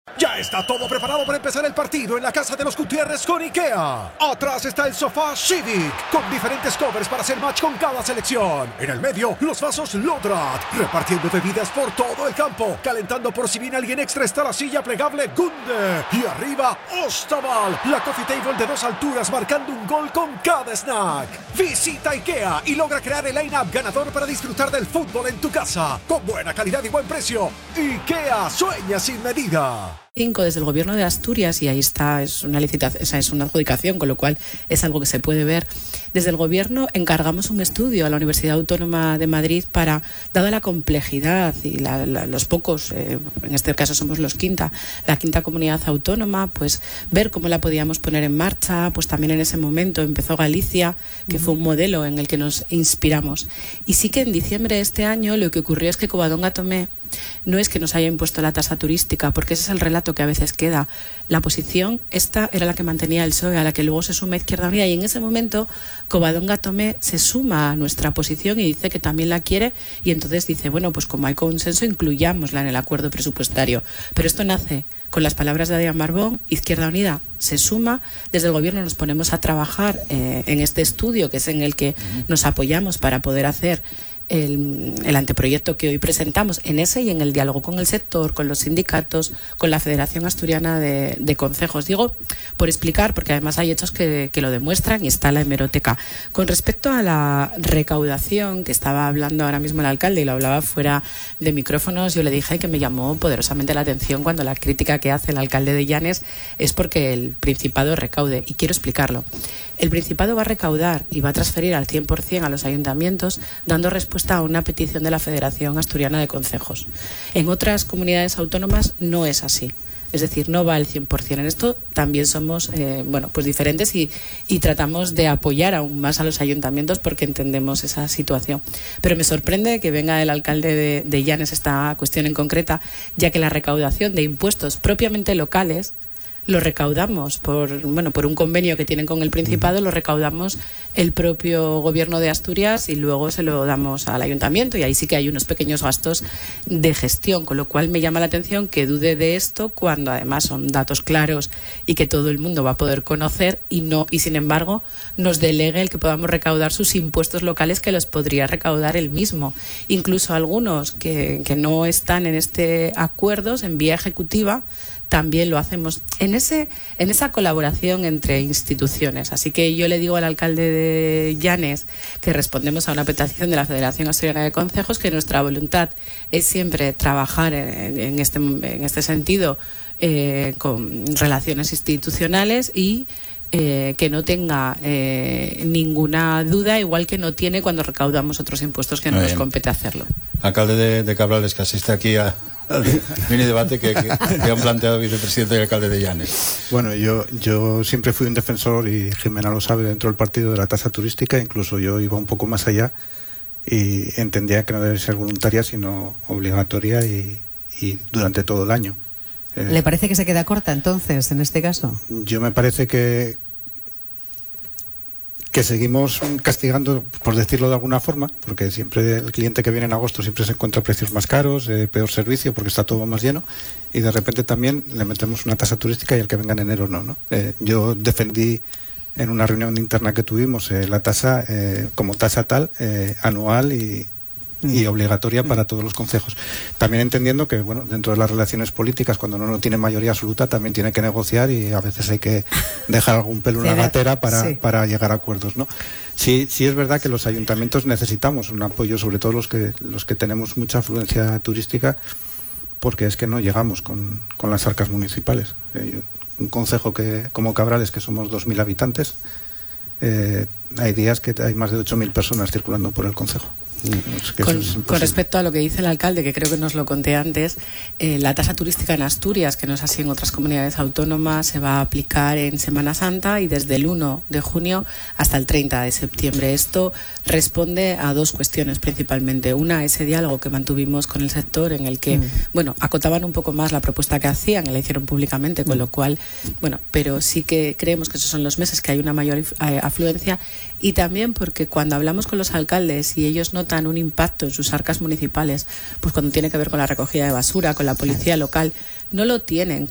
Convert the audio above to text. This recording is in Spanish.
Ya está todo preparado para empezar el partido en la casa de los Gutiérrez con IKEA. Atrás está el sofá Civic, con diferentes covers para hacer match con cada selección. En el medio, los vasos Lodrat, repartiendo bebidas por todo el campo. Calentando por si viene alguien extra está la silla plegable Gunde. Y arriba, Ostaval, la coffee table de 2 alturas marcando un gol con cada snack. Visita IKEA y logra crear el line-up ganador para disfrutar del fútbol en tu casa. Con buena calidad y buen precio. IKEA sueña sin medida. Desde el Gobierno de Asturias, y ahí está, es una licitación, es una adjudicación, con lo cual es algo que se puede ver. Desde el Gobierno encargamos un estudio a la Universidad Autónoma de Madrid para, dada la complejidad y los pocos, en este caso somos la quinta comunidad autónoma, pues ver cómo la podíamos poner en marcha. Pues también en ese momento empezó Galicia, que fue un modelo en el que nos inspiramos. Y sí que en diciembre de este año lo que ocurrió es que Covadonga Tomé no es que nos haya impuesto la tasa turística, porque ese es el relato que a veces queda. La posición esta era la que mantenía el PSOE, a la que luego se suma Izquierda Unida, y en ese momento Covadonga Tomé se suma a nuestra posición y dice que también la quiere, y entonces dice, bueno, pues como hay consenso, incluyámosla en el acuerdo presupuestario. Pero esto nace con las palabras de Adrián Barbón. Izquierda Unida se suma, desde el Gobierno nos ponemos a trabajar en este estudio, que es en el que nos apoyamos para poder hacer el anteproyecto que hoy presentamos, en ese y en el diálogo con el sector, con los sindicatos, con la Federación Asturiana de Concejos. Digo, por explicar, porque además hay hechos que lo demuestran y está en la hemeroteca. Con respecto a la recaudación, que estaba hablando ahora mismo el alcalde y lo hablaba fuera de micrófonos, yo le dije que me llamó poderosamente la atención cuando la crítica que hace el alcalde de Llanes es porque el Principado recaude, y quiero explicarlo. El Principado va a recaudar y va a transferir al 100% a los ayuntamientos, dando respuesta a una petición de la Federación Asturiana de Concejos. En otras comunidades autónomas no es así. Es decir, no va al 100%. En esto también somos pues diferentes y tratamos de apoyar aún más a los ayuntamientos porque entendemos esa situación. Pero me sorprende que venga el alcalde de Llanes esta cuestión en concreta, ya que la recaudación de impuestos propiamente locales lo recaudamos por un convenio que tienen con el Principado, lo recaudamos el propio Gobierno de Asturias y luego se lo damos al ayuntamiento, y ahí sí que hay unos pequeños gastos de gestión, con lo cual me llama la atención que dude de esto cuando además son datos claros y que todo el mundo va a poder conocer, y sin embargo nos delegue el que podamos recaudar sus impuestos locales, que los podría recaudar él mismo. Incluso algunos que no están en este acuerdo en vía ejecutiva también lo hacemos en esa colaboración entre instituciones. Así que yo le digo al alcalde de Llanes que respondemos a una petición de la Federación Asturiana de Concejos, que nuestra voluntad es siempre trabajar en este sentido con relaciones institucionales y que no tenga ninguna duda, igual que no tiene cuando recaudamos otros impuestos que no nos compete hacerlo. Alcalde de Cabrales, que asiste aquí al mini debate que han planteado el vicepresidente y el alcalde de Llanes. Bueno, yo siempre fui un defensor, y Jimena lo sabe, dentro del partido, de la tasa turística. Incluso yo iba un poco más allá y entendía que no debe ser voluntaria sino obligatoria y durante todo el año. ¿Le parece que se queda corta entonces en este caso? Yo me parece que seguimos castigando, por decirlo de alguna forma, porque siempre el cliente que viene en agosto siempre se encuentra precios más caros, peor servicio porque está todo más lleno, y de repente también le metemos una tasa turística y el que venga en enero no. Yo defendí en una reunión interna que tuvimos la tasa como tasa tal, anual y obligatoria para todos los concejos. También entendiendo que, dentro de las relaciones políticas, cuando uno no tiene mayoría absoluta, también tiene que negociar, y a veces hay que dejar algún pelo en la gatera para llegar a acuerdos, ¿no? Sí es verdad que los ayuntamientos necesitamos un apoyo, sobre todo los que tenemos mucha afluencia turística, porque es que no llegamos con las arcas municipales. Un concejo como Cabrales, que somos 2.000 habitantes, hay días que hay más de 8.000 personas circulando por el concejo. Con respecto a lo que dice el alcalde, que creo que nos lo conté antes, la tasa turística en Asturias, que no es así en otras comunidades autónomas, se va a aplicar en Semana Santa y desde el 1 de junio hasta el 30 de septiembre. Esto responde a dos cuestiones principalmente. Una, ese diálogo que mantuvimos con el sector, en el que acotaban un poco más la propuesta que hacían y la hicieron públicamente, con lo cual, pero sí que creemos que esos son los meses que hay una mayor afluencia, y también porque cuando hablamos con los alcaldes y ellos notan un impacto en sus arcas municipales, pues cuando tiene que ver con la recogida de basura, con la policía local, no lo tienen